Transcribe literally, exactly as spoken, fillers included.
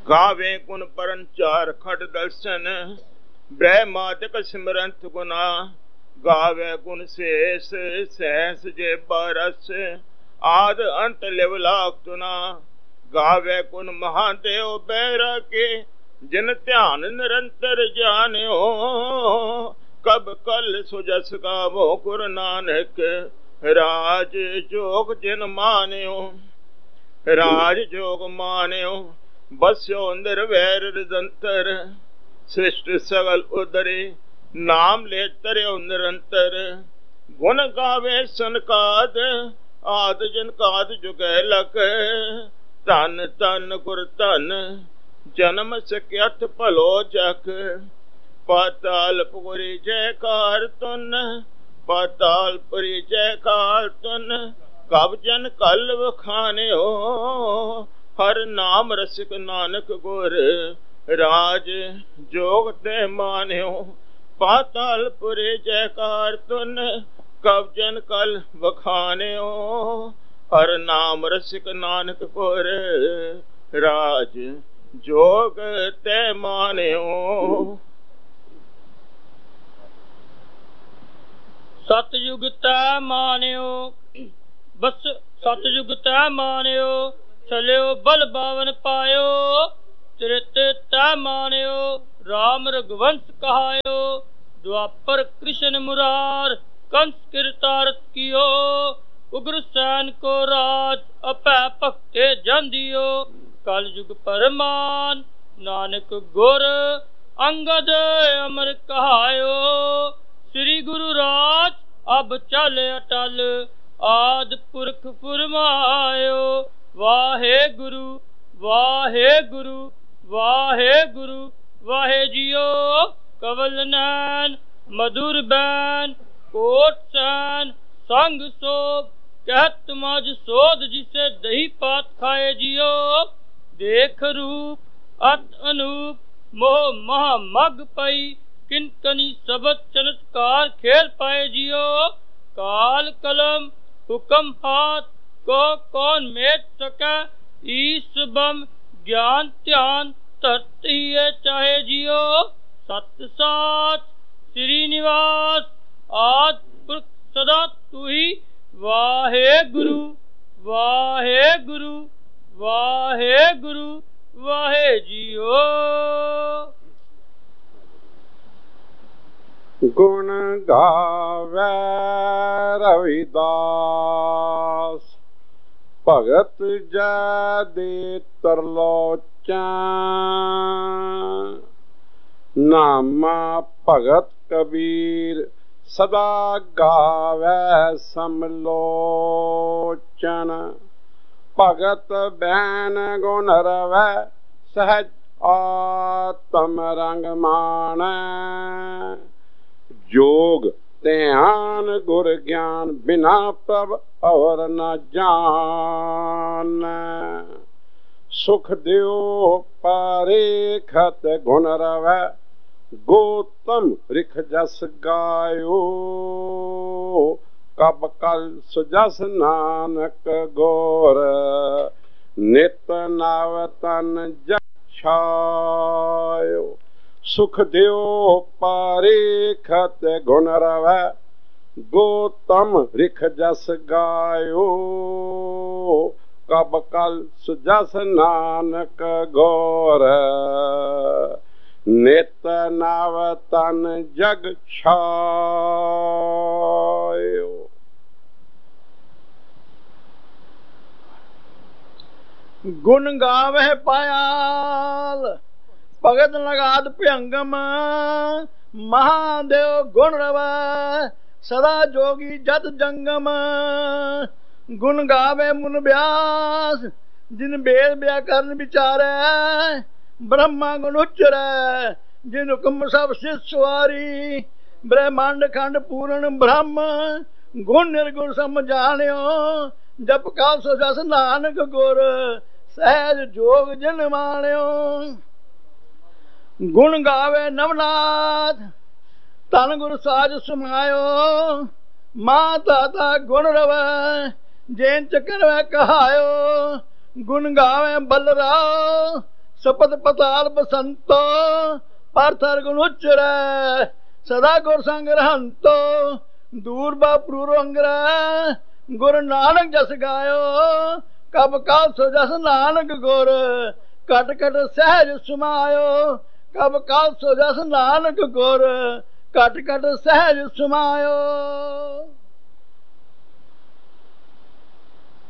गावे गुण परन चार खट दर्शन, ब्रह्मादिक सिमरंत गुना। गावे गुण शेष सहस जे बरस, आद अंत लिव लाख तुना। गावे गुण महादेव बैरा के, जिन ध्यान निरंतर जान्यो। कब कल सुजस गावो गुरु नानक, राज जोग जिन मान्यो। राज जोग मान्यो बस्यो निर्वैर निरंतर, सृष्टि सगल उदरे नाम ले तरयो निरंतर। गुण गावे सनकाद, आद जनकाद जुगै लक। धन धन गुर धन, जन्म सक्यथ भलो जक। पातालपुरी जयकार तुन, पातालपुरी जयकार तुन। कब जन कल वखान्यो, हर नाम रसिक नानक गुर। राज जोग ते मान्यो, पातालपुरी जयकार तुन। कब जन कल वखान्यो, हर नाम रसिक नानक गुर। राज जोग ते मान्यो। सतयुग तै मान्यो, बस सतयुग तै मान्यो। चलियो बल बावन पायो, त्रेते तै मान्यो। राम रघुवंश कहायो, द्वापर कृष्ण मुरार। कंस किरतारत कियो, उग्र सैन को राज। अपै भक्ते जन दियो, कल युग परमान। नानक गुर अंगद अमर कहायो, श्री गुरु राज अब चल अटल। आद पुरख फुरमायो, वाहे गुरु वाहे गुरु वाहे गुरु। वाहे जियो कवल नैन, मधुर बैन कोट सैन। संग सोप कहत मज सोध, जिसे दही पात खाए जियो। देख रूप अत अनूप, मोह महा मग पई। किनकनी सबत चमत्कार खेल पाए जियो। काल कलम हुक्म हाथ, को कौन मेट सकै। ईश बम ज्ञान ध्यान, तरत ही चाहे जियो। सत साच श्रीनिवास, आद पुरख सदा तू ही। वाहे गुरु वाहे गुरु वाहे गुरु। वाहे जियो। गुण गावे रविदास, भगत जय दे तरलोचन। नामा भगत कबीर, सदा गावे समलोचन। भगत बैन गुण रवै, सहज आत्म रंग मानै। जोग ध्यान गुर ज्ञान, बिना प्रभ और न जान। सुख दियो पारेखत गुण रवै, गौतम रिख जस गायो। कब कल सुजस नानक गोर, नित नव तन जछायो। सुख दियो पारेखत गुण रवै, गौतम रिख जस गायो। कब कल सुजस नानक गोर, नित नव तन जग छायो। गुण गावे पायाल, भगत लगात भयंगम। महादेव गुण रवै, सदा जोगी जत जंगम। गुण गावे मुन व्यास, जिन बेद व्याकरण विचारै। ब्रह्मा गुण उच्चरै, जिन हुक्म सब सिर सवारी। ब्रह्मांड खंड पूर्ण ब्रह्म, गुण निर्गुण सम जान्यो। जप काल सो जस नानक गुर, सहज जोग जिन मान्यो। गुण गावे नवनाथ, तन गुर साज समायो। मां ताता गुण रवै, जैन चक्कर वै कहायो। गुण गावे बलराव, ਸਪਤ ਪਤਾਲ ਬਸੰਤੋ ਪਰ ਸਰਗੁਣ ਉਚਰੈ ਸਦਾ ਗੁਰ ਸੰਗ ਰਹੰਤੋ ਦੂਰ ਬਾਪਰੂ ਰੰਗਰੈ ਗੁਰ ਨਾਨਕ ਜਸ ਗਾਇਓ ਕਬ ਕਾਲ ਸੋ ਜਸ ਨਾਨਕ ਗੁਰ ਕਟ ਕਟ ਸਹਿਜ ਸਮਾਇਓ ਕਬ ਕਾਲ ਸੋ ਜਸ ਨਾਨਕ ਗੁਰ ਕਟ ਕਟ ਸਹਿਜ ਸਮਾਇਓ।